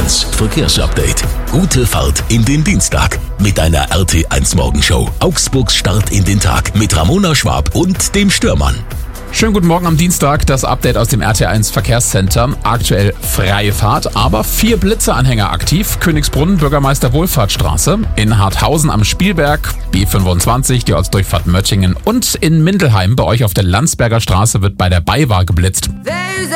1 Verkehrsupdate. Gute Fahrt in den Dienstag mit einer RT1 Morgenshow. Augsburgs Start in den Tag mit Ramona Schwab und dem Stürmann. Schönen guten Morgen am Dienstag, das Update aus dem RT1 Verkehrscenter. Aktuell freie Fahrt, aber 4 Blitzeanhänger aktiv. Königsbrunn, Bürgermeister Wohlfahrtsstraße, in Harthausen am Spielberg, B25, die Ortsdurchfahrt Möttingen und in Mindelheim bei euch auf der Landsberger Straße wird bei der BayWa geblitzt.